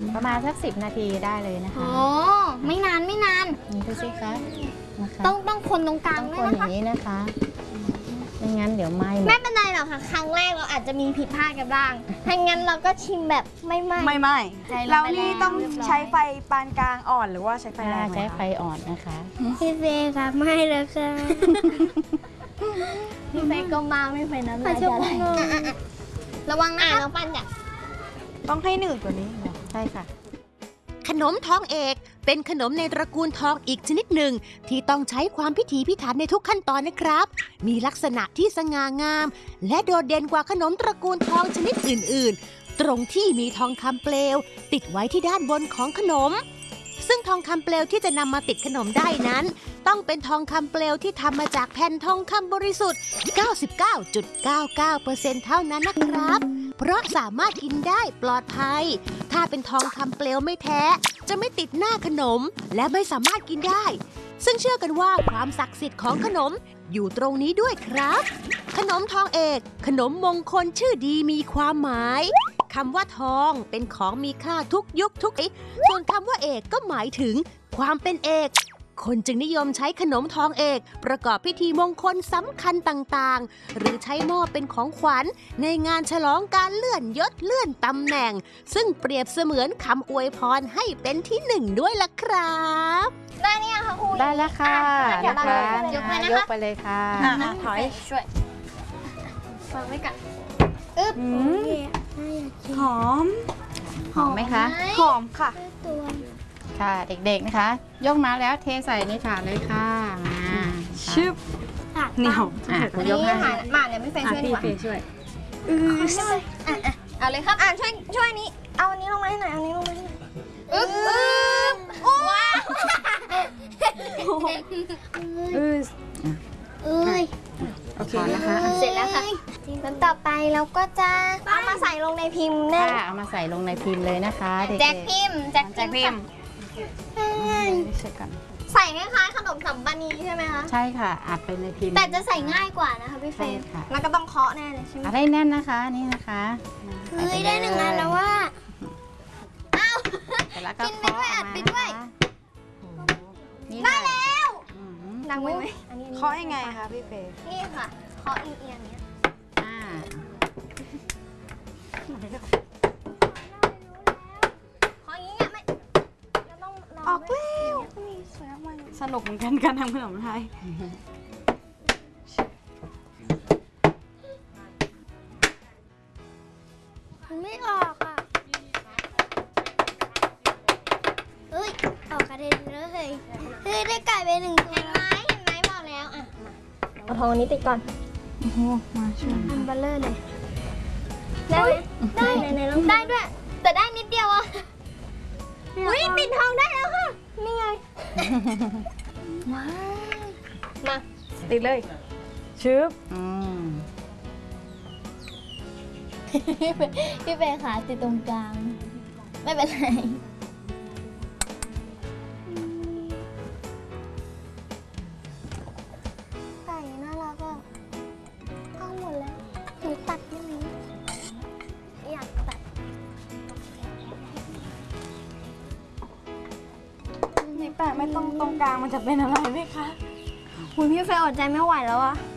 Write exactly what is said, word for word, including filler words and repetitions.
ประมาณสักสิบนาทีได้เลยนะคะโอ้ไม่นานไม่นานนี่ดูสิคะต้องต้องคนตรงกลางด้วยนะคะต้องคนอย่างนี้นะคะไม่งั้นเดี๋ยวไหม้ไม่เป็นไรหรอกค่ะครั้งแรกเราอาจจะมีผิดพลาดกันบ้างถ้างั้นเราก็ชิมแบบไม่ไหม้ไม่ไหม้แล้วนี่ต้องใช้ไฟปานกลางอ่อนหรือว่าใช้ไฟแรงใช้ไฟอ่อนนะคะพี่เฟย์ค่ะไม่เลยค่ะพี่เฟย์ก็มาไม่ไฟน้ำลายจะไหลระวังนะน้องปันจ้ะต้องให้หนืดกว่านี้ใช่ค่ะขนมทองเอกเป็นขนมในตระกูลทองอีกชนิดหนึ่งที่ต้องใช้ความพิถีพิถันในทุกขั้นตอนนะครับมีลักษณะที่สง่างามและโดดเด่นกว่าขนมตระกูลทองชนิดอื่นๆตรงที่มีทองคำเปลวติดไว้ที่ด้านบนของขนมซึ่งทองคำเปลวที่จะนำมาติดขนมได้นั้นต้องเป็นทองคำเปลวที่ทำมาจากแผ่นทองคำบริสุทธิ์ เก้าสิบเก้าจุดเก้าเก้าเปอร์เซ็นต์ เท่านั้นนะครับเพราะสามารถกินได้ปลอดภัยถ้าเป็นทองคำเปลวไม่แท้จะไม่ติดหน้าขนมและไม่สามารถกินได้ซึ่งเชื่อกันว่าความศักดิ์สิทธิ์ของขนมอยู่ตรงนี้ด้วยครับขนมทองเอกขนมมงคลชื่อดีมีความหมายคำว่าทองเป็นของมีค่าทุกยุคทุกสมัยส่วนคำว่าเอกก็หมายถึงความเป็นเอกคนจึงนิยมใช้ขนมทองเอกประกอบพิธีมงคลสำคัญต่างๆหรือใช้มอบเป็นของขวัญในงานฉลองการเลื่อนยศเลื่อนตำแหน่งซึ่งเปรียบเสมือนคำอวยพรให้เป็นที่หนึ่งด้วยล่ะครับได้เนี่ยค่ะครูได้แล้วค่ะนะคะยกไปนะคะยกไปเลยค่ะถอยช่วยฟังไว้กันอึ๊บหอมหอมไหมคะหอมค่ะค่ะเด็กๆนะคะยกมาแล้วเทใส่ในถาดเลยค่ะชึบนี่หอมอ่ะคุณยกให้มาเนี่ยไม่เฟย์ช่วยดีกว่าพี่ช่วยอือเอาเลยครับอ่านช่วยช่วยนี้เอาอันนี้ลงมาให้หน่อยเอาอันนี้ลงมาให้หน่อยอึ๊บอึ๊บว้าวเอ้ยเอ้ยโอเคนะคะเสร็จแล้วค่ะแล้วต่อไปเราก็จะเอามาใส่ลงในพิมพ์แน่เอามาใส่ลงในพิมพ์เลยนะคะเด็กๆแจกพิมพ์แจกพิมพ์ใส่คล้ายๆขนมสัมปนีใช่ไหมคะใช่ค่ะอัดเป็นในพิมพ์แต่จะใส่ง่ายกว่านะคะพี่เฟย์แล้วก็ต้องเคาะแน่เลยใช่ไหมอะไรแน่นนะคะนี่นะคะเฮ้ยได้หนึ่งอันแล้วว่าอ้าวกินไปด้วยอัดไปด้วยได้แล้วดังไหมไหมเคาะยังไงคะพี่เฟย์นี่ค่ะเคาะเอียงๆเนี้ยอ่าเคาะอย่างนี้ไม่ต้องออกแล้วสนุกเหมือนกันการทำขนมไทยมันไม่ออกอ่ะเฮ้ยออกกระเด็นเลยเฮ้ยได้ไก่ไปหนึ่งตัวเห็นไหมเห็นไหมบอกแล้วอ่ะเอาทองนี้ติดก่อนโอ้โหมาช่วยอันบัลเลอร์เลยได้ได้ได้ด้วยแต่ได้นิดเดียวอ่ะอุ้ยติดทองได้แล้วค่ะนี่ไงว้าวมาติดเลยชึบอืมพี่เฟย์ขาติดตรงกลางไม่เป็นไรไก่น่ารักอ่ะเอาหมดแล้วหนูตัดได้ไหมอยากตัดไม่แปลกไม่ต้องตรงกลางมันจะเป็นอะไรไหมคะคุณพี่เฟย์อดใจไม่ไหวแล้วอะ